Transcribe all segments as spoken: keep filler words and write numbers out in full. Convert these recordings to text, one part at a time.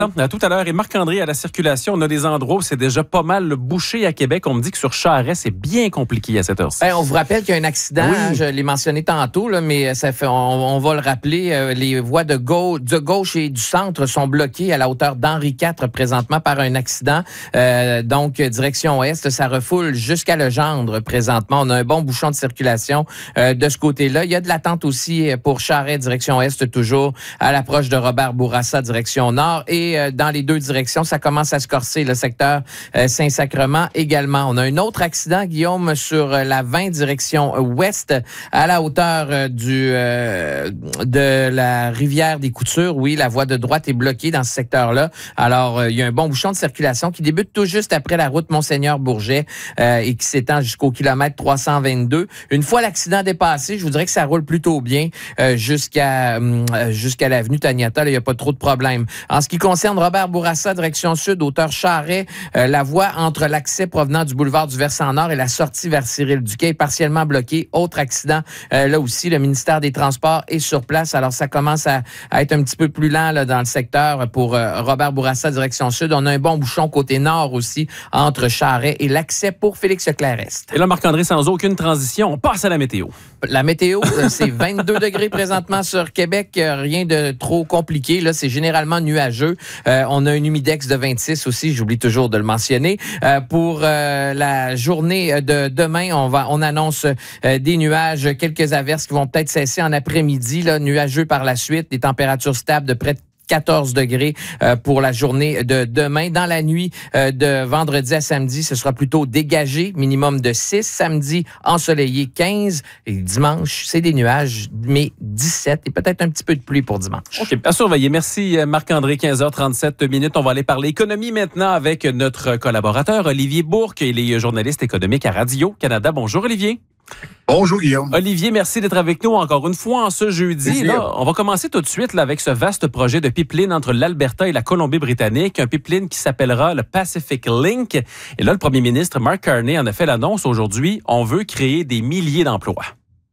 À tout à l'heure. Et Marc-André, à la circulation, on a des endroits où c'est déjà pas mal bouché à Québec. On me dit que sur Charest, c'est bien compliqué à cette heure-ci. Ben, on vous rappelle qu'il y a un accident, oui. hein, je l'ai mentionné tantôt, là, mais ça fait, on, on va le rappeler, euh, les voies de gauche, de gauche et du centre sont bloquées à la hauteur d'Henri quatre présentement par un accident. Euh, donc, direction ouest, ça refoule jusqu'à Legendre présentement. On a un bon bouchon de circulation euh, de ce côté-là. Il y a de l'attente aussi pour Charest, direction est, toujours à l'approche de Robert Bourassa, direction nord. Et euh, dans les deux directions, ça commence à se corser, le secteur euh, Saint-Sacrement également. On a un autre accident, Guillaume, sur la vingt, direction ouest, à la hauteur euh, du euh, de la rivière des Coutures. Oui, la voie de droite est bloquée dans ce secteur-là. Alors, euh, il y a un bon bouchon de circulation qui débute tout juste après la route Monseigneur-Bourget euh, et qui s'étend jusqu'au kilomètre trois cent vingt-deux. Une fois l'accident dépassé, je vous dirais que ça roule plutôt bien euh, jusqu'à euh, jusqu'à l'avenue Taniata. Il n'y a pas trop de problèmes. En ce qui concerne Robert Bourassa, direction sud, hauteur Charest, euh, la voie entre l'accès provenant du boulevard du Versant Nord et la sortie vers Cyril-Duquet est partiellement bloquée. Autre accident, euh, là aussi, le ministère des Transports est sur place. Alors, ça commence à, à être un petit peu plus lent là, dans le secteur pour euh, Robert Bourassa, direction sud. On a un bon bouchon côté nord aussi, entre Charest et l'accès pour Félix-Leclerc-Est. Et là, Marc-André, sans aucune transition, on passe à la météo. La météo, c'est vingt-deux degrés présentement sur Québec. Rien de trop compliqué. Là, c'est généralement nuageux. Euh, on a un humidex de vingt-six aussi. J'oublie toujours de le mentionner. Euh, pour euh, la journée de demain, on va, on annonce euh, des nuages, quelques averses qui vont peut-être cesser en après-midi. Là, nuageux par la suite, des températures stables de près de quatorze degrés euh, pour la journée de demain. Dans la nuit euh, de vendredi à samedi, ce sera plutôt dégagé, minimum de six. Samedi, ensoleillé, quinze. Et dimanche, c'est des nuages, mais dix-sept. Et peut-être un petit peu de pluie pour dimanche. OK, à surveiller. Merci Marc-André, quinze heures trente-sept minutes. On va aller parler économie maintenant avec notre collaborateur Olivier Bourque. Il est journaliste économique à Radio-Canada. Bonjour Olivier. Bonjour Guillaume. Olivier, merci d'être avec nous encore une fois en ce jeudi. Là, on va commencer tout de suite là, avec ce vaste projet de pipeline entre l'Alberta et la Colombie-Britannique, un pipeline qui s'appellera le Pacific Link. Et là, le premier ministre Mark Carney en a fait l'annonce aujourd'hui. On veut créer des milliers d'emplois.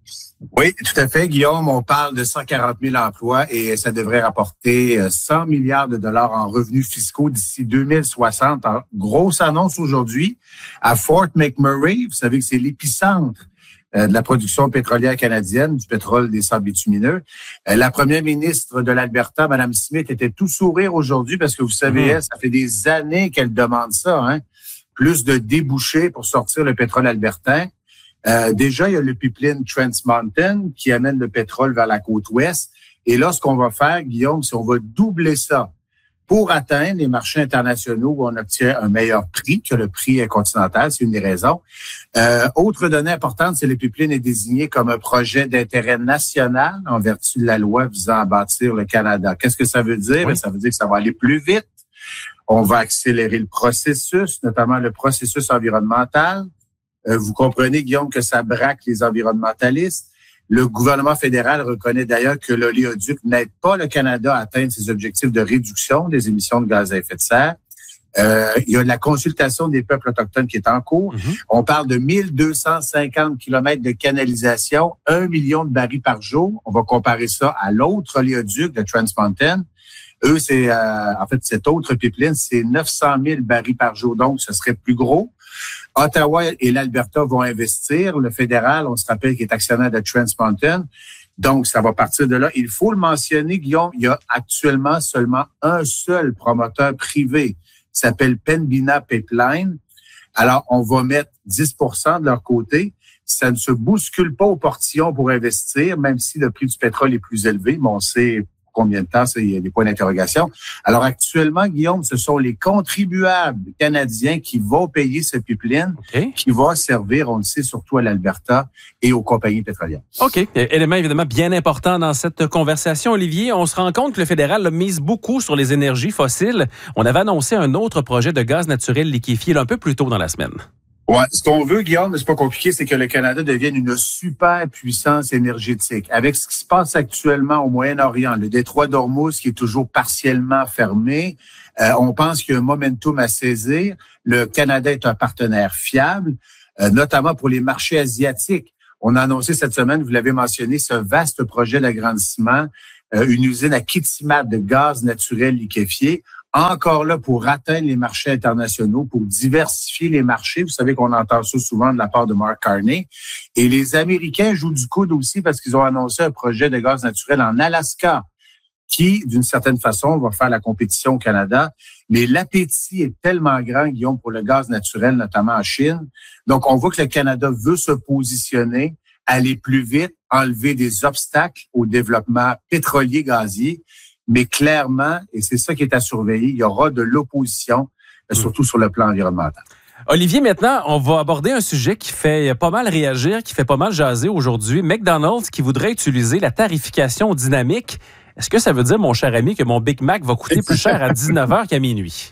Oui, tout à fait, Guillaume. On parle de cent quarante mille emplois et ça devrait rapporter cent milliards de dollars en revenus fiscaux d'ici deux mille soixante. Alors, grosse annonce aujourd'hui à Fort McMurray. Vous savez que c'est l'épicentre de la production pétrolière canadienne, du pétrole des sables bitumineux. La première ministre de l'Alberta, Mme Smith, était tout sourire aujourd'hui parce que vous savez, mmh. elle, ça fait des années qu'elle demande ça, hein, plus de débouchés pour sortir le pétrole albertain. Euh, déjà, il y a le pipeline Trans Mountain qui amène le pétrole vers la côte ouest. Et là, ce qu'on va faire, Guillaume, c'est qu'on va doubler ça pour atteindre les marchés internationaux où on obtient un meilleur prix que le prix continental. C'est une des raisons. Euh, autre donnée importante, c'est que le pipeline est désigné comme un projet d'intérêt national en vertu de la loi visant à bâtir le Canada. Qu'est-ce que ça veut dire? Oui. Ça veut dire que ça va aller plus vite. On va accélérer le processus, notamment le processus environnemental. Euh, vous comprenez, Guillaume, que ça braque les environnementalistes. Le gouvernement fédéral reconnaît d'ailleurs que l'oléoduc n'aide pas le Canada à atteindre ses objectifs de réduction des émissions de gaz à effet de serre. Euh, il y a la consultation des peuples autochtones qui est en cours. Mm-hmm. On parle de mille deux cent cinquante kilomètres de canalisation, un million de barils par jour. On va comparer ça à l'autre oléoduc de Trans Mountain. Eux, c'est euh, en fait cet autre pipeline, c'est neuf cent mille barils par jour, donc ce serait plus gros. Ottawa et l'Alberta vont investir. Le fédéral, on se rappelle qu'il est actionnaire de Trans Mountain. Donc, ça va partir de là. Il faut le mentionner, Guillaume, il y a actuellement seulement un seul promoteur privé qui s'appelle Pembina Pipeline. Alors, on va mettre dix pour cent de leur côté. Ça ne se bouscule pas au portillon pour investir, même si le prix du pétrole est plus élevé, mais on sait combien de temps, ça, il y a des points d'interrogation. Alors actuellement, Guillaume, ce sont les contribuables canadiens qui vont payer ce pipeline, okay. qui va servir, on le sait, surtout à l'Alberta et aux compagnies pétrolières. OK. Élément évidemment bien important dans cette conversation, Olivier. On se rend compte que le fédéral mise beaucoup sur les énergies fossiles. On avait annoncé un autre projet de gaz naturel liquéfié là, un peu plus tôt dans la semaine. Ouais, ce qu'on veut, Guillaume, c'est pas compliqué, c'est que le Canada devienne une super puissance énergétique. Avec ce qui se passe actuellement au Moyen-Orient, le détroit d'Ormuz qui est toujours partiellement fermé, euh, on pense qu'il y a un momentum à saisir. Le Canada est un partenaire fiable, euh, notamment pour les marchés asiatiques. On a annoncé cette semaine, vous l'avez mentionné, ce vaste projet d'agrandissement, euh, une usine à Kitimat de gaz naturel liquéfié. encore là pour atteindre les marchés internationaux, pour diversifier les marchés. Vous savez qu'on entend ça souvent de la part de Mark Carney. Et les Américains jouent du coude aussi parce qu'ils ont annoncé un projet de gaz naturel en Alaska qui, d'une certaine façon, va faire la compétition au Canada. Mais l'appétit est tellement grand, Guillaume, pour le gaz naturel, notamment en Chine. Donc, on voit que le Canada veut se positionner, aller plus vite, enlever des obstacles au développement pétrolier gazier. Mais clairement, et c'est ça qui est à surveiller, il y aura de l'opposition, mmh. surtout sur le plan environnemental. Olivier, maintenant, on va aborder un sujet qui fait pas mal réagir, qui fait pas mal jaser aujourd'hui. McDonald's qui voudrait utiliser la tarification dynamique. Est-ce que ça veut dire, mon cher ami, que mon Big Mac va coûter plus cher à dix-neuf heures qu'à minuit?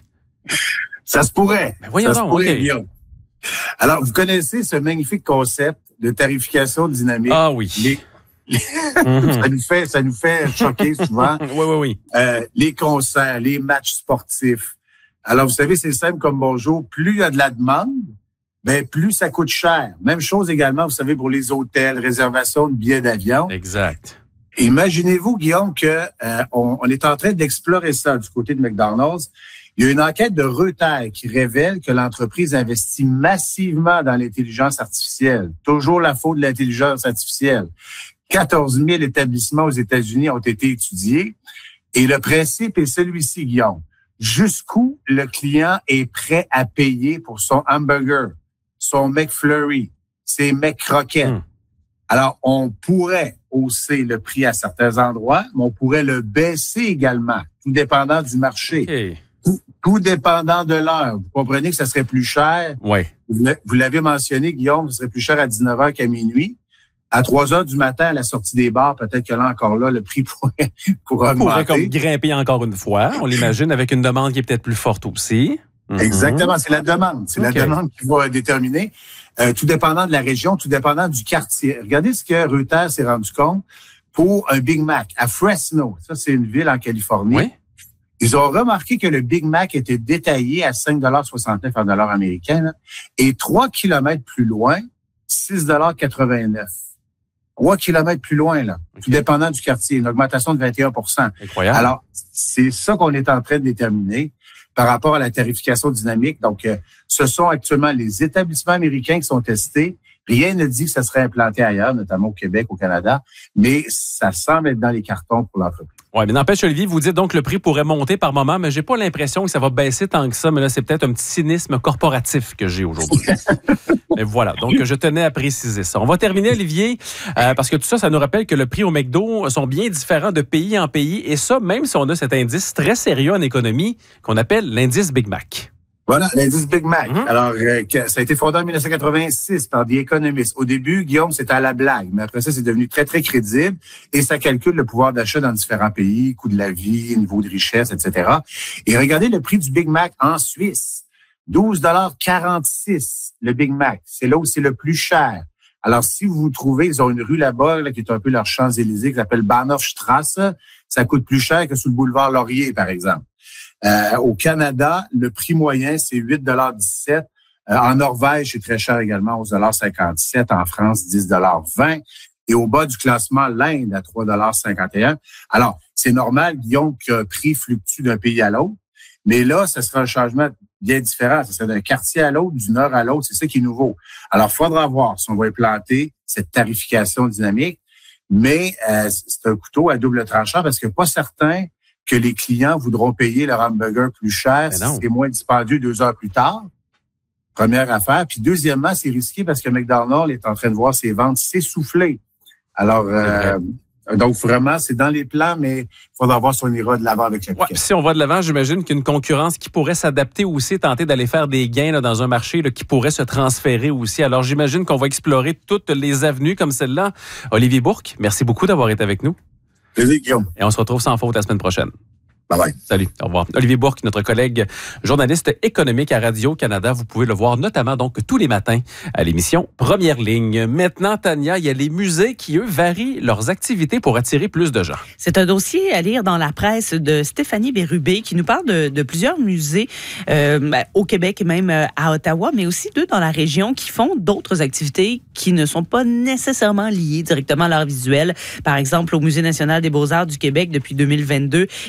Ça se pourrait. Ben voyons ça donc, se pourrait, okay. Guillaume. Alors, vous connaissez ce magnifique concept de tarification dynamique. Ah oui. Les, les mm-hmm. ça nous fait, ça nous fait choquer souvent. Oui, oui, oui. Euh, les concerts, les matchs sportifs. Alors, vous savez, c'est simple comme bonjour. Plus il y a de la demande, ben plus ça coûte cher. Même chose également, vous savez, pour les hôtels, réservation de billets d'avion. Exact. Imaginez-vous, Guillaume, que euh, on, on est en train d'explorer ça du côté de McDonald's. Il y a une enquête de Reuters qui révèle que l'entreprise investit massivement dans l'intelligence artificielle. Toujours la faute de l'intelligence artificielle. quatorze mille établissements aux États-Unis ont été étudiés. Et le principe est celui-ci, Guillaume. Jusqu'où le client est prêt à payer pour son hamburger, son McFlurry, ses McCroquettes. Hum. Alors, on pourrait hausser le prix à certains endroits, mais on pourrait le baisser également, tout dépendant du marché. Okay. Tout, tout dépendant de l'heure. Vous comprenez que ça serait plus cher. Oui. Vous l'avez mentionné, Guillaume, ça serait plus cher à dix-neuf heures qu'à minuit. À trois heures du matin, à la sortie des bars, peut-être que là, encore là, le prix pourrait, pourrait augmenter. Pourrait comme grimper encore une fois. On l'imagine avec une demande qui est peut-être plus forte aussi. Mm-hmm. Exactement, c'est la demande. C'est okay. la demande qui va déterminer. Euh, tout dépendant de la région, tout dépendant du quartier. Regardez ce que Reuters s'est rendu compte pour un Big Mac à Fresno. Ça, c'est une ville en Californie. Oui. Ils ont remarqué que le Big Mac était détaillé à cinq dollars soixante-neuf en dollars américains là, et trois kilomètres plus loin, six dollars quatre-vingt-neuf. Trois kilomètres plus loin, là, okay. tout dépendant du quartier, une augmentation de vingt et un pour cent. Incroyable. Alors, c'est ça qu'on est en train de déterminer par rapport à la tarification dynamique. Donc, euh, ce sont actuellement les établissements américains qui sont testés. Rien ne dit que ça serait implanté ailleurs, notamment au Québec, au Canada, mais ça semble être dans les cartons pour l'entreprise. Oui, mais n'empêche, Olivier, vous dites donc que le prix pourrait monter par moment, mais j'ai pas l'impression que ça va baisser tant que ça. Mais là, c'est peut-être un petit cynisme corporatif que j'ai aujourd'hui. Mais voilà, donc je tenais à préciser ça. On va terminer, Olivier, euh, parce que tout ça, ça nous rappelle que le prix au McDo sont bien différents de pays en pays. Et ça, même si on a cet indice très sérieux en économie qu'on appelle l'indice Big Mac. Voilà, l'indice Big Mac. Mm-hmm. Alors, euh, ça a été fondé en dix-neuf cent quatre-vingt-six par des économistes. Au début, Guillaume, c'était à la blague, mais après ça, c'est devenu très, très crédible et ça calcule le pouvoir d'achat dans différents pays, coût de la vie, niveau de richesse, et cetera. Et regardez le prix du Big Mac en Suisse. douze dollars quarante-six, le Big Mac. C'est là où c'est le plus cher. Alors, si vous vous trouvez, ils ont une rue là-bas, là, qui est un peu leur Champs-Élysées, qui s'appelle Bahnhofstrasse. Ça coûte plus cher que sur le boulevard Laurier, par exemple. Euh, au Canada, le prix moyen, c'est huit dollars dix-sept. Euh, en Norvège, c'est très cher également, onze dollars cinquante-sept. En France, dix dollars vingt. Et au bas du classement, l'Inde à trois dollars cinquante et un. Alors, c'est normal, Guillaume, qu'un prix fluctue d'un pays à l'autre. Mais là, ce sera un changement bien différent. Ça serait d'un quartier à l'autre, du nord à l'autre. C'est ça qui est nouveau. Alors, il faudra voir si on va implanter cette tarification dynamique. Mais euh, c'est un couteau à double tranchant parce que pas certain que les clients voudront payer leur hamburger plus cher si c'est moins dispendieux deux heures plus tard. Première affaire. Puis deuxièmement, c'est risqué parce que McDonald's est en train de voir ses ventes s'essouffler. Alors, euh, donc vraiment, c'est dans les plans, mais il faudra voir si on ira de l'avant avec l'application. Ouais, si on va de l'avant, j'imagine qu'une concurrence qui pourrait s'adapter aussi, tenter d'aller faire des gains là, dans un marché là, qui pourrait se transférer aussi. Alors, j'imagine qu'on va explorer toutes les avenues comme celle-là. Olivier Bourque, merci beaucoup d'avoir été avec nous. Plaisir, Guillaume. Et on se retrouve sans faute la semaine prochaine. Bye bye. Salut, au revoir. Olivier Bourque, notre collègue journaliste économique à Radio-Canada. Vous pouvez le voir notamment donc tous les matins à l'émission Première Ligne. Maintenant, Tania, il y a les musées qui, eux, varient leurs activités pour attirer plus de gens. C'est un dossier à lire dans la presse de Stéphanie Bérubé qui nous parle de, de plusieurs musées euh, au Québec et même à Ottawa, mais aussi d'eux dans la région qui font d'autres activités qui ne sont pas nécessairement liées directement à l'art visuel. Par exemple, au Musée national des beaux-arts du Québec, depuis deux mille vingt-deux, il y a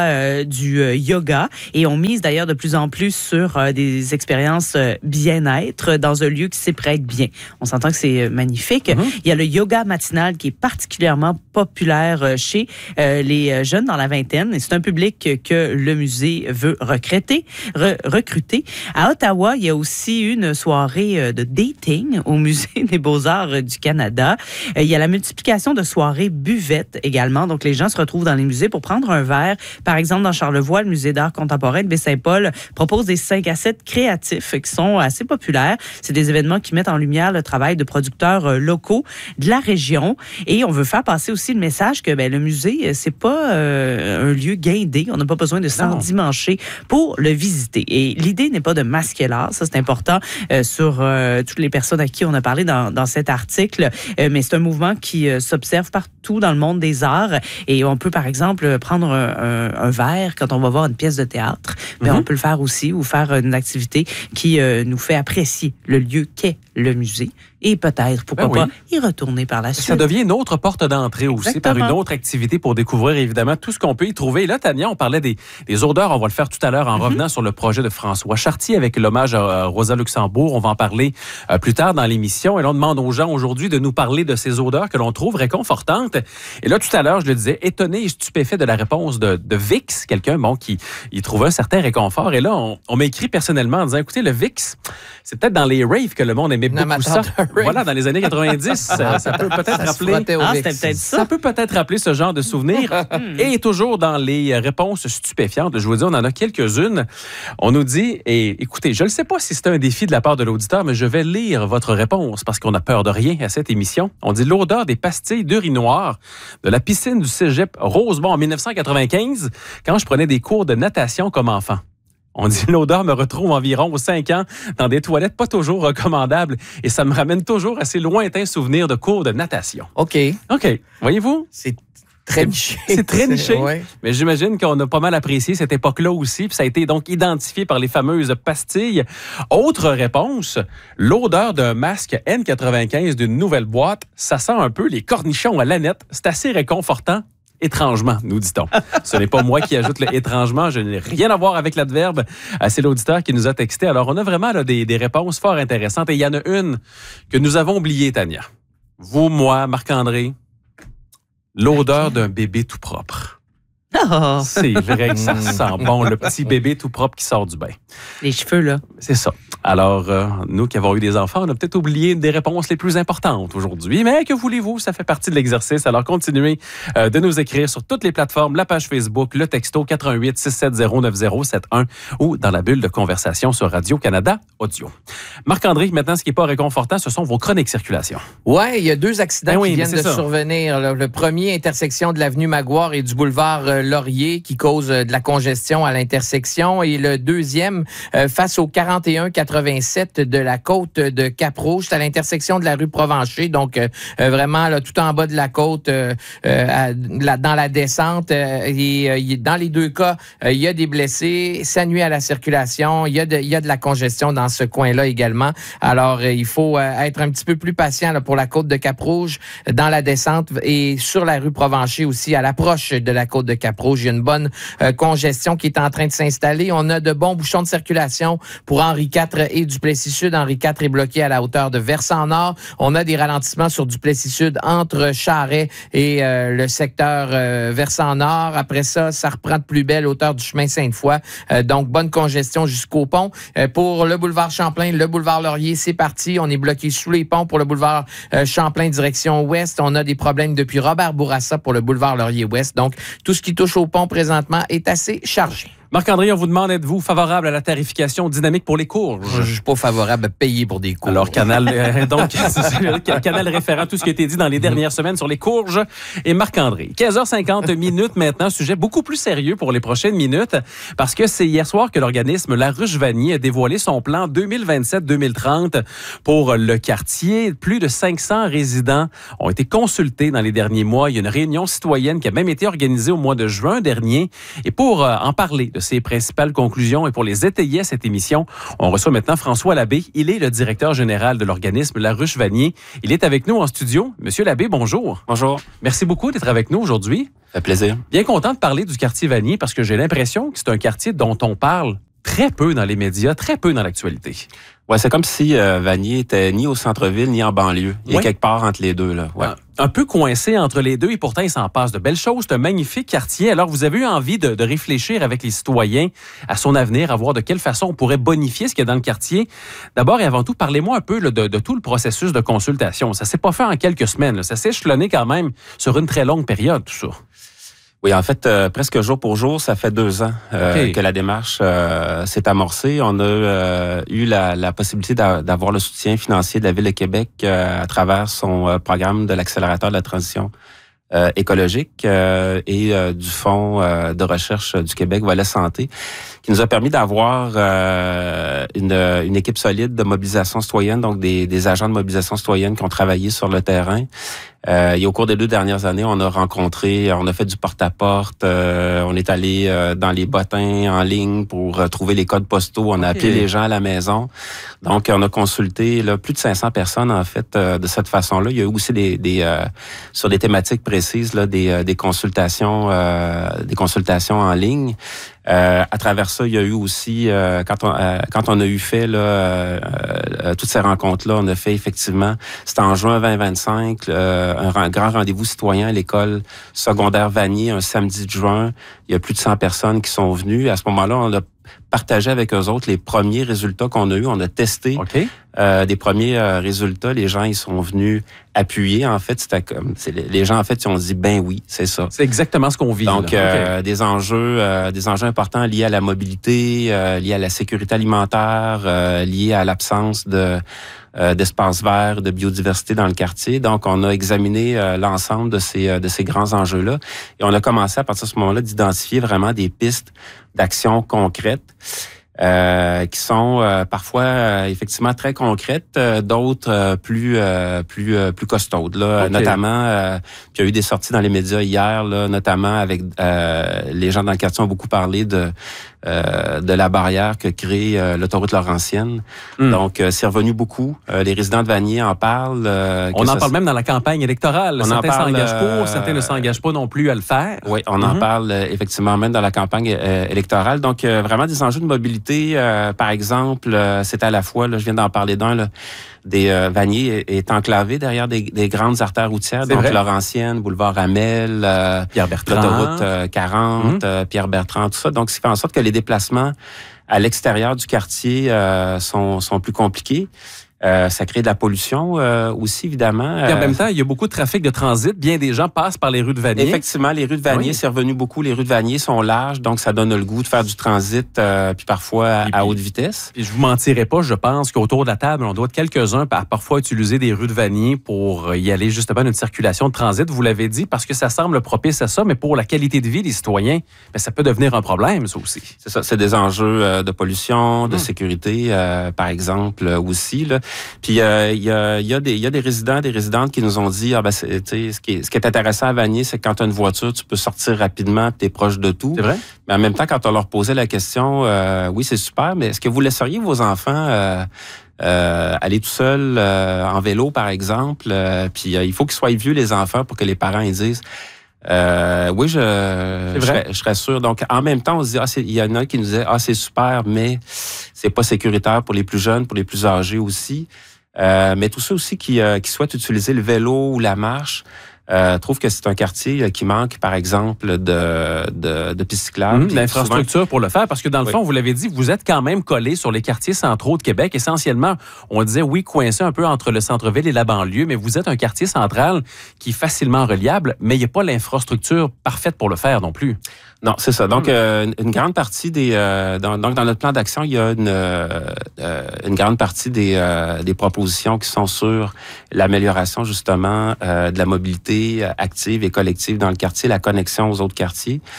euh, du euh, yoga et on mise d'ailleurs de plus en plus sur euh, des expériences euh, bien-être dans un lieu qui s'y prête bien. On s'entend que c'est euh, magnifique. Mm-hmm. Il y a le yoga matinal qui est particulièrement populaire euh, chez euh, les jeunes dans la vingtaine et c'est un public que le musée veut recruter. Re- recruter. À Ottawa, il y a aussi une soirée euh, de dating au Musée des Beaux-Arts euh, du Canada. Euh, il y a la multiplication de soirées buvettes également. Donc, les gens se retrouvent dans les musées pour prendre un verre. Par exemple, dans Charlevoix, le Musée d'art contemporain de Baie-Saint-Paul propose des cinq à sept créatifs qui sont assez populaires. C'est des événements qui mettent en lumière le travail de producteurs euh, locaux de la région. Et on veut faire passer aussi le message que ben, le musée, c'est pas euh, un lieu guindé. On n'a pas besoin de s'endimancher pour le visiter. Et l'idée n'est pas de masquer l'art. Ça, c'est important euh, sur euh, toutes les personnes à qui on a parlé dans, dans cet article. Euh, mais c'est un mouvement qui euh, s'observe partout dans le monde des arts. Et on peut, par exemple, prendre un, un, un verre quand on va voir une pièce de théâtre. Mais mm-hmm. on peut le faire aussi ou faire une activité qui euh, nous fait apprécier le lieu qu'est le musée. Et peut-être, pourquoi ben oui. pas, y retourner par la suite. Ça devient une autre porte d'entrée aussi, Exactement. par une autre activité pour découvrir évidemment tout ce qu'on peut y trouver. Et là, Tania, on parlait des, des odeurs, on va le faire tout à l'heure en mm-hmm. revenant sur le projet de François Chartier avec l'hommage à Rosa Luxembourg. On va en parler euh, plus tard dans l'émission. Et là, on demande aux gens aujourd'hui de nous parler de ces odeurs que l'on trouve réconfortantes. Et là, tout à l'heure, je le disais, étonné et stupéfait de la réponse de, de Vix, quelqu'un bon, qui y trouvait un certain réconfort. Et là, on, on m'a écrit personnellement en disant, écoutez, le Vix, c'est peut-être dans les raves que le monde aimait beaucoup ça. Voilà, dans les années quatre-vingt-dix, ça, ça peut peut-être rappeler. Ah, c'était peut-être ça. Ça peut peut-être rappeler ce genre de souvenirs. Et toujours dans les réponses stupéfiantes, je vous dis, on en a quelques-unes. On nous dit, et écoutez, je ne sais pas si c'est un défi de la part de l'auditeur, mais je vais lire votre réponse parce qu'on n'a peur de rien à cette émission. On dit l'odeur des pastilles d'urinoir de la piscine du cégep Rosemont en dix-neuf cent quatre-vingt-quinze, quand je prenais des cours de natation comme enfant. On dit l'odeur me retrouve environ aux cinq ans dans des toilettes pas toujours recommandables et ça me ramène toujours à ces lointains souvenirs de cours de natation. OK. OK. Voyez-vous? C'est très niché. C'est très niché. Ouais. Mais j'imagine qu'on a pas mal apprécié cette époque-là aussi. Puis ça a été donc identifié par les fameuses pastilles. Autre réponse, l'odeur d'un masque N quatre-vingt-quinze d'une nouvelle boîte, ça sent un peu les cornichons à l'aneth. C'est assez réconfortant. Étrangement, nous dit-on. Ce n'est pas moi qui ajoute le étrangement. Je n'ai rien à voir avec l'adverbe. C'est l'auditeur qui nous a texté. Alors, on a vraiment là, des, des réponses fort intéressantes. Et il y en a une que nous avons oubliée, Tania. Vous, moi, Marc-André, l'odeur d'un bébé tout propre. Oh. C'est vrai que ça sent bon, le petit bébé tout propre qui sort du bain. Les cheveux, là. C'est ça. Alors, euh, nous qui avons eu des enfants, on a peut-être oublié une des réponses les plus importantes aujourd'hui. Mais que voulez-vous, ça fait partie de l'exercice. Alors, continuez euh, de nous écrire sur toutes les plateformes, la page Facebook, le texto quatre un huit six sept zéro neuf zéro sept un ou dans la bulle de conversation sur Radio-Canada Audio. Marc-André, maintenant, ce qui n'est pas réconfortant, ce sont vos chroniques circulation. Oui, il y a deux accidents ben oui, qui viennent de ça. survenir. Là. Le premier, intersection de l'avenue Maguire et du boulevard euh, Laurier qui cause de la congestion à l'intersection. Et le deuxième, euh, face au quarante et un quatre-vingt-sept de la côte de Cap-Rouge, c'est à l'intersection de la rue Provencher. Donc, euh, vraiment, là, tout en bas de la côte, euh, euh, à, la, dans la descente. Euh, et euh, dans les deux cas, euh, il y a des blessés. Ça nuit à la circulation. Il y a de, il y a de la congestion dans ce coin-là également. Alors, euh, il faut euh, être un petit peu plus patient là, pour la côte de Cap-Rouge, dans la descente et sur la rue Provencher aussi, à l'approche de la côte de Cap-Rouge. Cap-Rouge. Il y a une bonne euh, congestion qui est en train de s'installer. On a de bons bouchons de circulation pour Henri quatre et Duplessis-Sud. Henri quatre est bloqué à la hauteur de Versant-Nord. On a des ralentissements sur Duplessis-Sud entre Charest et euh, le secteur euh, Versant-Nord. Après ça, ça reprend de plus belle hauteur du chemin Sainte-Foy. Euh, donc, bonne congestion jusqu'au pont. Euh, pour le boulevard Champlain, le boulevard Laurier, c'est parti. On est bloqué sous les ponts pour le boulevard euh, Champlain direction ouest. On a des problèmes depuis Robert Bourassa pour le boulevard Laurier-Ouest. Donc, tout ce qui touche au pont présentement est assez chargé. Marc-André, on vous demande, êtes-vous favorable à la tarification dynamique pour les courges? Je ne suis pas favorable à payer pour des courges. Alors, Canal, euh, donc, Canal référent, tout ce qui a été dit dans les dernières semaines sur les courges. Et Marc-André, quinze heures cinquante minutes maintenant, sujet beaucoup plus sérieux pour les prochaines minutes, parce que c'est hier soir que l'organisme La Ruche-Vanier a dévoilé son plan deux mille vingt-sept deux mille trente pour le quartier. Plus de cinq cents résidents ont été consultés dans les derniers mois. Il y a une réunion citoyenne qui a même été organisée au mois de juin dernier. Et pour euh, en parler de de ses principales conclusions. Et pour les étayer à cette émission, on reçoit maintenant François Labbé. Il est le directeur général de l'organisme La Ruche-Vanier. Il est avec nous en studio. Monsieur Labbé, bonjour. Bonjour. Merci beaucoup d'être avec nous aujourd'hui. Ça fait plaisir. Bien content de parler du quartier Vanier parce que j'ai l'impression que c'est un quartier dont on parle très peu dans les médias, très peu dans l'actualité. Ouais, c'est comme si euh, Vanier était ni au centre-ville ni en banlieue. Il ouais. est quelque part entre les deux, là. Ouais. Un, un peu coincé entre les deux et pourtant il s'en passe de belles choses. C'est un magnifique quartier. Alors vous avez eu envie de, de réfléchir avec les citoyens à son avenir, à voir de quelle façon on pourrait bonifier ce qu'il y a dans le quartier. D'abord et avant tout, parlez-moi un peu là, de, de tout le processus de consultation. Ça s'est pas fait en quelques semaines. Là. Ça s'est échelonné quand même sur une très longue période, tout ça. Oui, en fait, euh, presque jour pour jour, ça fait deux ans euh, okay. que la démarche euh, s'est amorcée. On a euh, eu la, la possibilité d'a, d'avoir le soutien financier de la Ville de Québec euh, à travers son euh, programme de l'accélérateur de la transition euh, écologique euh, et euh, du Fonds euh, de recherche du Québec, volet santé, qui nous a permis d'avoir euh, une, une équipe solide de mobilisation citoyenne, donc des, des agents de mobilisation citoyenne qui ont travaillé sur le terrain. Euh, et au cours des deux dernières années, on a rencontré, on a fait du porte-à-porte, euh, on est allé euh, dans les bottins en ligne pour euh, trouver les codes postaux, on a okay. appelé les gens à la maison. Donc, on a consulté là, plus de cinq cents personnes, en fait, euh, de cette façon-là. Il y a eu aussi des, des euh, sur des thématiques précises, là, des, euh, des consultations, euh, des consultations en ligne. Euh, à travers ça, il y a eu aussi, euh, quand on euh, quand on a eu fait là, euh, euh, toutes ces rencontres-là, on a fait effectivement, c'était en juin vingt vingt-cinq, euh, un grand rendez-vous citoyen à l'école secondaire Vanier, un samedi de juin. Il y a plus de cent personnes qui sont venues. À ce moment-là, on a partagé avec eux autres les premiers résultats qu'on a eus. On a testé okay. euh, des premiers euh, résultats. Les gens, ils sont venus appuyer. En fait, c'était comme c'est, les gens, en fait, ils ont dit, ben oui, c'est ça. C'est exactement ce qu'on vit. Donc, là. euh, okay. des enjeux, euh, des enjeux importants liés à la mobilité, euh, liés à la sécurité alimentaire, euh, liés à l'absence de euh, d'espaces verts, de biodiversité dans le quartier. Donc, on a examiné euh, l'ensemble de ces euh, de ces grands enjeux-là et on a commencé à partir de ce moment-là d'identifier vraiment des pistes d'actions concrètes. Euh, qui sont euh, parfois euh, effectivement très concrètes, euh, d'autres euh, plus euh, plus euh, plus costaudes là, okay. notamment euh, il y a eu des sorties dans les médias hier là, notamment avec euh, les gens dans le quartier ont beaucoup parlé de euh, de la barrière que crée euh, l'autoroute Laurentienne. Mm. Donc euh, c'est revenu beaucoup, euh, les résidents de Vanier en parlent. Euh, on en ça, parle même dans la campagne électorale, on certains parle, s'engagent euh, pour, certains ne s'engagent pas non plus à le faire. Oui, on mm-hmm. en parle euh, effectivement même dans la campagne euh, électorale. Donc euh, vraiment des enjeux de mobilité. Euh, par exemple, euh, c'est à la fois, là, je viens d'en parler d'un, là, des euh, Vanier est, est enclavé derrière des, des grandes artères routières, c'est donc vrai. Laurentienne, boulevard Hamel, euh, Pierre-Bertrand, l'autoroute euh, quarante, mmh. euh, Pierre-Bertrand, tout ça. Donc, ce qui fait en sorte que les déplacements à l'extérieur du quartier euh, sont, sont plus compliqués. Euh, ça crée de la pollution euh, aussi, évidemment. Et en même temps, il y a beaucoup de trafic de transit. Bien des gens passent par les rues de Vanier. Effectivement, les rues de Vanier, oui. c'est revenu beaucoup. Les rues de Vanier sont larges, donc ça donne le goût de faire du transit, euh, puis parfois à, puis, à haute vitesse. Puis je vous mentirai pas, je pense qu'autour de la table, on doit être quelques-uns à parfois utiliser des rues de Vanier pour y aller justement d'une circulation de transit. Vous l'avez dit, parce que ça semble propice à ça, mais pour la qualité de vie des citoyens, bien, ça peut devenir un problème, ça aussi. C'est ça, c'est des enjeux euh, de pollution, de mmh. sécurité, euh, par exemple, euh, aussi, là. Puis il euh, y, a, y, a des, y a des résidents, des résidentes qui nous ont dit, ah ben, c'est, ce, qui est, ce qui est intéressant à Vanier, c'est que quand tu as une voiture, tu peux sortir rapidement, tu es proche de tout. C'est vrai? Mais en même temps, quand on leur posait la question, euh, oui, c'est super, mais est-ce que vous laisseriez vos enfants euh, euh, aller tout seuls euh, en vélo, par exemple? Euh, puis euh, il faut qu'ils soient vieux, les enfants, pour que les parents ils disent... Euh, oui, je, je, serais, je serais sûr. Donc, en même temps, on se dit, ah, c'est, il y en a qui nous disaient, ah, c'est super, mais c'est pas sécuritaire pour les plus jeunes, pour les plus âgés aussi. Euh, mais tous ceux aussi qui, euh, qui souhaitent utiliser le vélo ou la marche, euh, trouvent que c'est un quartier qui manque, par exemple, de, de, de pistes cyclables. Mmh, d'infrastructures souvent... pour le faire, parce que dans le oui. fond, vous l'avez dit, vous êtes quand même collé sur les quartiers centraux de Québec. Essentiellement, on disait, oui, coincé un peu entre le centre-ville et la banlieue, mais vous êtes un quartier central qui est facilement reliable, mais il n'y a pas l'infrastructure parfaite pour le faire non plus. Non, c'est ça. Donc, euh, une grande partie des... Euh, dans, donc, dans notre plan d'action, il y a une, euh, une grande partie des, euh, des propositions qui sont sur l'amélioration, justement, euh, de la mobilité active et collective dans le quartier, la connexion aux autres quartiers.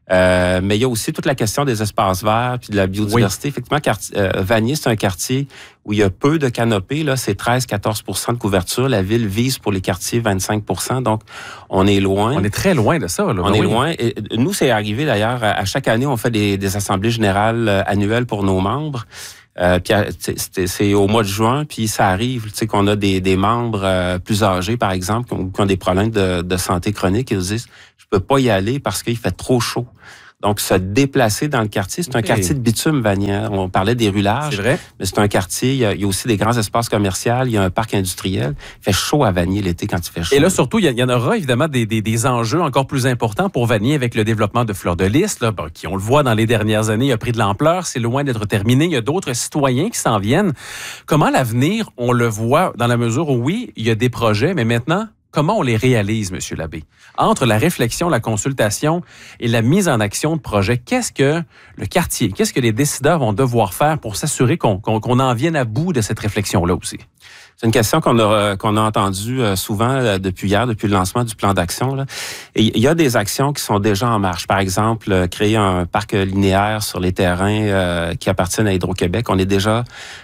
Euh, mais il y a aussi toute la question des espaces verts puis de la biodiversité. Oui. Effectivement, quartier, euh, Vanier, c'est un quartier où il y a peu de canopées. Là, c'est treize à quatorze pour cent de couverture. La ville vise pour les quartiers vingt-cinq pour cent. Donc, on est loin. On est très loin de ça. Là. On ben est oui. loin. Et nous, c'est arrivé d'ailleurs. À chaque année, on fait des, des assemblées générales annuelles pour nos membres. Euh, puis c'est, c'est au mois de juin, puis ça arrive, tu sais, qu'on a des, des membres euh, plus âgés, par exemple, qui ont, qui ont des problèmes de, de santé chronique, ils nous disent « je peux pas y aller parce qu'il fait trop chaud ». Donc, se déplacer dans le quartier, c'est okay. un quartier de bitume, Vanier. On parlait des rulages, c'est vrai. Mais c'est un quartier, il y, a, il y a aussi des grands espaces commerciaux, il y a un parc industriel. Il fait chaud à Vanier l'été quand il fait chaud. Et là, surtout, il y, en aura évidemment des, des, des enjeux encore plus importants pour Vanier avec le développement de Fleur de Lys, là, bon, qui, on le voit dans les dernières années, a pris de l'ampleur, c'est loin d'être terminé. Il y a d'autres citoyens qui s'en viennent. Comment l'avenir, on le voit dans la mesure où, oui, il y a des projets, mais maintenant, comment on les réalise, M. Labbé? Entre la réflexion, la consultation et la mise en action de projets, qu'est-ce que le quartier, qu'est-ce que les décideurs vont devoir faire pour s'assurer qu'on, qu'on, qu'on en vienne à bout de cette réflexion-là aussi? C'est une question qu'on a, qu'on a entendue souvent depuis hier, depuis le lancement du plan d'action. Là. Et il y a des actions qui sont déjà en marche. Par exemple, créer un parc linéaire sur les terrains euh, qui appartiennent à Hydro-Québec. On est déjà,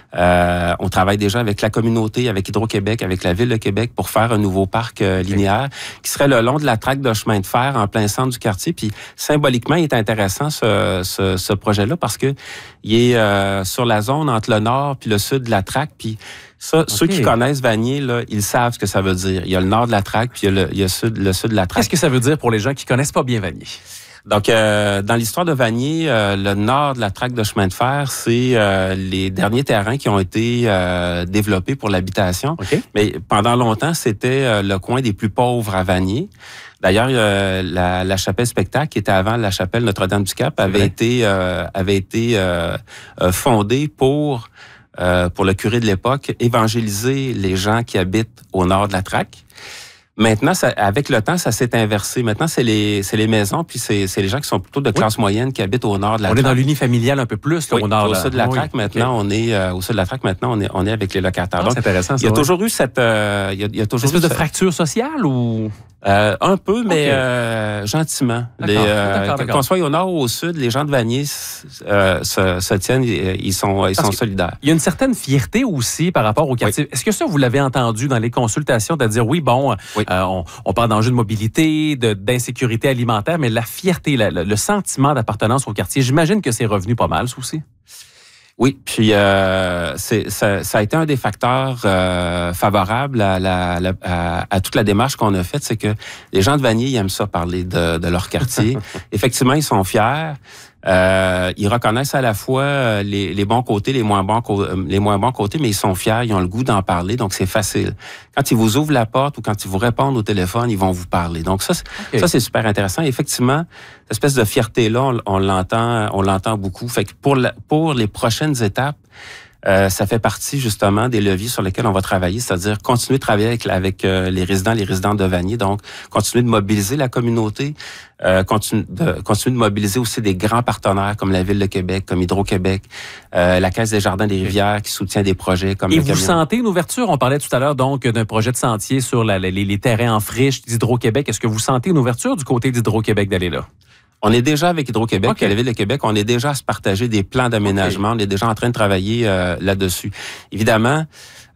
euh, on travaille déjà avec la communauté, avec Hydro-Québec, avec la Ville de Québec pour faire un nouveau parc euh, linéaire qui serait le long de la traque de chemin de fer en plein centre du quartier. Puis symboliquement, il est intéressant ce, ce, ce projet-là parce que il est euh, sur la zone entre le nord puis le sud de la traque. Puis ça, okay. Ceux qui connaissent Vanier, là, ils savent ce que ça veut dire. Il y a le nord de la traque, puis il y a le, il y a sud, le sud de la traque. Qu'est-ce que ça veut dire pour les gens qui connaissent pas bien Vanier? Donc, euh, dans l'histoire de Vanier, euh, le nord de la traque de chemin de fer, c'est euh, les derniers terrains qui ont été euh, développés pour l'habitation. Okay. Mais pendant longtemps, c'était euh, le coin des plus pauvres à Vanier. D'ailleurs, euh, la, la chapelle spectacle, qui était avant la chapelle Notre-Dame-du-Cap, avait ouais. été euh, avait été euh, fondée pour Euh, pour le curé de l'époque, évangéliser les gens qui habitent au nord de la traque. Maintenant, ça, avec le temps, ça s'est inversé. Maintenant, c'est les, c'est les maisons, puis c'est, c'est les gens qui sont plutôt de classe oui. moyenne qui habitent au nord de la on traque. On est dans l'unifamilial un peu plus, là, oui, au nord. Au sud de la oui, traque, maintenant, okay. on est euh, au sud de la traque. Maintenant, on est, on est avec les locataires. Ah, Donc, c'est intéressant. Ça, il y a ouais. toujours eu cette, euh, il y a, il y a toujours une espèce eu de fracture sociale ou euh, un peu, mais okay. euh, gentiment. D'accord. Les, euh, d'accord, d'accord. Qu'on soit au nord ou au sud, les gens de Vanier euh, se, se tiennent, ils sont, ils sont solidaires. Il y a une certaine fierté aussi par rapport au quartier. Oui. Est-ce que ça, vous l'avez entendu dans les consultations, de dire oui, bon, oui. Euh, on, on parle d'enjeux de mobilité, de, d'insécurité alimentaire, mais la fierté, la, le, le sentiment d'appartenance au quartier, j'imagine que c'est revenu pas mal, ça aussi. Oui, puis euh, c'est, ça, ça a été un des facteurs euh, favorables à, la, la, à, à toute la démarche qu'on a faite, c'est que les gens de Vanier ils aiment ça parler de, de leur quartier. Effectivement, ils sont fiers. Euh, ils reconnaissent à la fois les, les bons côtés, les moins bons, les moins bons côtés, mais ils sont fiers, ils ont le goût d'en parler, donc c'est facile. Quand ils vous ouvrent la porte ou quand ils vous répondent au téléphone, ils vont vous parler. Donc ça, okay. ça c'est super intéressant. Effectivement, cette espèce de fierté-là, on, on l'entend, on l'entend beaucoup. Fait que pour la, pour les prochaines étapes, Euh, ça fait partie justement des leviers sur lesquels on va travailler, c'est-à-dire continuer de travailler avec, avec euh, les résidents, les résidents de Vanier, donc continuer de mobiliser la communauté, euh, continue de, continuer de mobiliser aussi des grands partenaires comme la Ville de Québec, comme Hydro-Québec, euh, la Caisse des Jardins des Rivières qui soutient des projets comme... Et le vous camion. sentez une ouverture? On parlait tout à l'heure donc d'un projet de sentier sur la, les, les terrains en friche d'Hydro-Québec. Est-ce que vous sentez une ouverture du côté d'Hydro-Québec d'aller là? On est déjà avec Hydro-Québec, okay. à la Ville de Québec, on est déjà à se partager des plans d'aménagement, okay. on est déjà en train de travailler euh, là-dessus. Évidemment,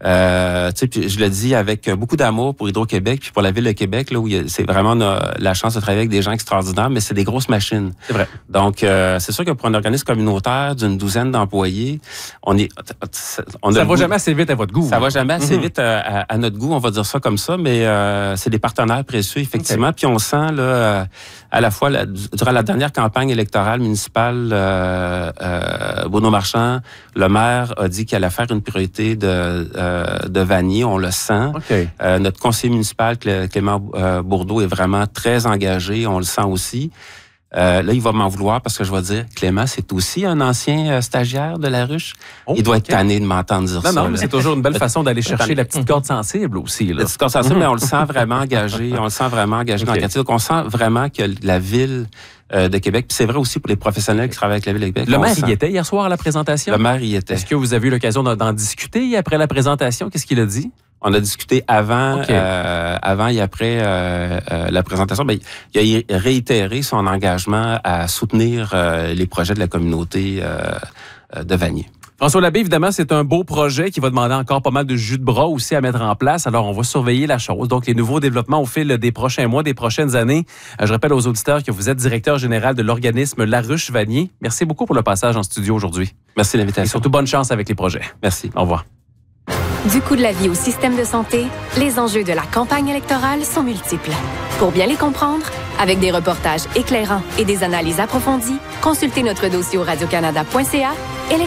euh, tu sais, puis je le dis avec beaucoup d'amour pour Hydro-Québec, puis pour la Ville de Québec, là où il y a, c'est vraiment a, la chance de travailler avec des gens extraordinaires, mais c'est des grosses machines. C'est vrai. Donc, euh, c'est sûr que pour un organisme communautaire d'une douzaine d'employés, on est... On a ça va goût, jamais assez vite à votre goût. Ça hein? va jamais assez mm-hmm. vite à, à, à notre goût, on va dire ça comme ça, mais euh, c'est des partenaires précieux, effectivement, okay. Puis on sent, là, à la fois, la, durant la dernière campagne électorale municipale, euh, euh, Bruno Marchand, le maire, a dit qu'il allait faire une priorité de, euh, de Vanier. On le sent. Okay. Euh, notre conseiller municipal, Clément euh, Bourdeau, est vraiment très engagé. On le sent aussi. Euh, là, il va m'en vouloir parce que je vais dire, Clément, c'est aussi un ancien euh, stagiaire de la ruche. Oh, il doit okay. être tanné de m'entendre dire non, ça. Non, non, mais là. c'est toujours une belle façon d'aller chercher la petite corde sensible aussi. Là. La petite corde sensible, mais on le sent vraiment engagé. On le sent vraiment engagé okay. dans le quartier. Donc, on sent vraiment que la ville euh, de Québec. Puis c'est vrai aussi pour les professionnels qui travaillent avec la Ville de Québec. Le maire sent... y était hier soir à la présentation? Le maire y était. Est-ce que vous avez eu l'occasion d'en, d'en discuter après la présentation? Qu'est-ce qu'il a dit? On a discuté avant, okay. euh, avant et après euh, euh, la présentation. Ben, il a réitéré son engagement à soutenir euh, les projets de la communauté euh, de Vanier. François Labbé, évidemment, c'est un beau projet qui va demander encore pas mal de jus de bras aussi à mettre en place. Alors, on va surveiller la chose. Donc, les nouveaux développements au fil des prochains mois, des prochaines années. Je rappelle aux auditeurs que vous êtes directeur général de l'organisme Laruche-Vanier. Merci beaucoup pour le passage en studio aujourd'hui. Merci de l'invitation. Et surtout, bonne chance avec les projets. Merci. Au revoir. Du coût de la vie au système de santé, les enjeux de la campagne électorale sont multiples. Pour bien les comprendre, avec des reportages éclairants et des analyses approfondies, consultez notre dossier au radio canada point c a